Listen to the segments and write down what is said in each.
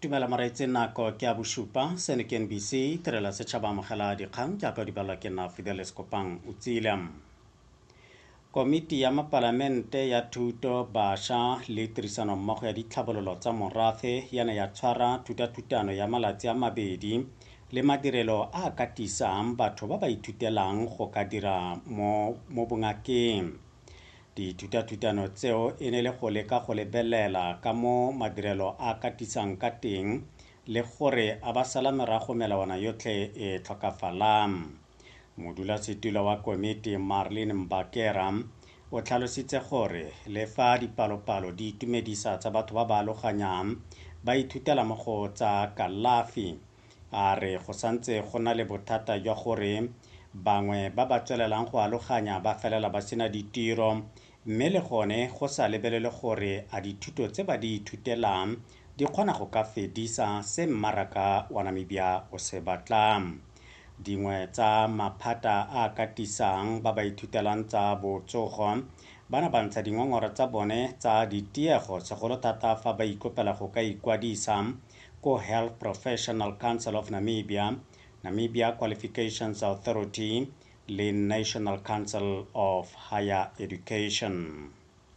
Tumela maraitse nako ke a bosupa sene ke NBC tirela setšhaba amogela dikgang jaaka di balwa ke nna Fidelis Kopang o tsile. Komiti ya Mapalamente ya Thuto, Bašwa le Tirisanommogo ya Ditlhabololo tsa Morafe yana ya tshwara thutathutano ya malatsi a mabedi le madirelo a katisang batho ba ba ithutelang go ka dira mo bongakeng. Dithutathutano tseo e ne le go leka go lebelela ka mo madirelo a katisang ka teng le gore a ba sala morago melawana yotlhe e tlhokafalang. Modulasetulo wa komiti Marlene Mbakera o tlhalositse gore le fa dipalopalo di itumedisa tsa batho ba ba aloganyang ba ithutela mo go tsa kalafi, a re go santse go na le bothata jwa gore bangwe ba ba tswelelang go aloganya ba felela ba sena ditiro, mme le gone go sa lebelele gore a dithuto tse ba di ithutelang di kgona go ka fedisa se mmaraka wa Namibia o se batlang. Dingwe tsa maphata a katisang ba ba ithutelang tsa botsogo bana ba ntsha dingongora tsa bone tsa ditiego segolo thata fa ba ikopela go ka ikwadisa ko Health Professional Council of Namibia, Namibia Qualifications Authority le National Council of Higher Education.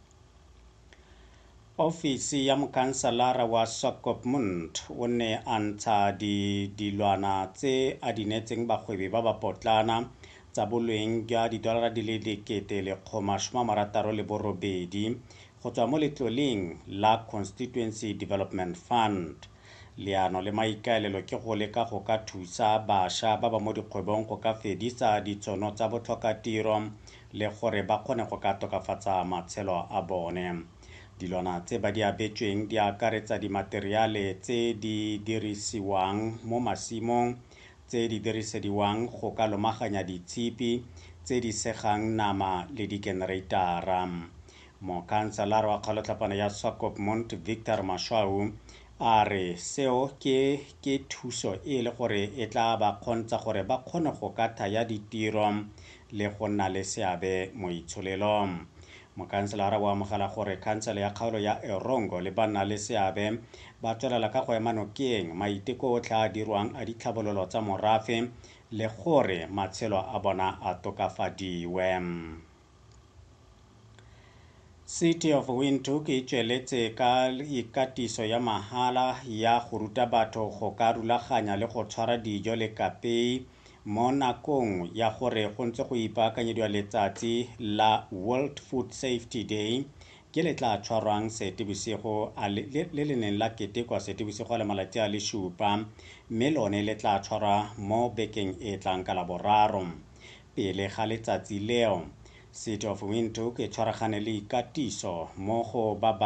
Ofisi ya mokhanselara wa Swakopmund o ne a ntsha dilwana tse a di neetseng bagwebi ba ba potlana tsa boleng jwa $168 go tswa mo letloleng la Constituency Development Fund. Leano le maikaelelo ke go leka go ka thusa bašwa ba ba mo dikgwebong go ka fedisa ditšhono tsa botlhokatiro le gore ba kgone go ka tokafatsa matshelo a bone. Dilwana tse ba di abetsweng di akaretsa dimateriale tse di dirisiwang mo masimong, tse di dirisediwang go ka lomaganya ditshipi, tse di segang nama le digenereitara. Mokhanselara wa kgolotlhapana ya Swakopmund Victor Mashwau a re seo ke thuso e le gore e tla ba kgontsha gore ba kgone go ka thaya ditiro le go nna le seabe mo itsholelong. Mokhanselara o amogela gore khansele ya kgaolo ya Erongo le banna le seabe ba tswelela ka go ema nokeng maiteko otlhe a dirwang a ditlhabololo tsa morafe le gore matshelo a bona a tokafadiwe. City of Windhoek e tsweletse ka ikatiso ya mahala ya go ruta batho go ka rulaganya le go tshwara dijo le kapei mo nakong ya gore go ntse go ipaakanyediwa letsatsi la World Food Safety Day ke le tla tshwarwang Seetebosigo le le neng la ketekwa Seetebosigo le malatsi a le 7, mme lone le tla tshwarwa mo bekeng e tlang ka Laboraro. Pele ga letsatsi leo, City of Windhoek e tshwaragane le ikatiso mo go ba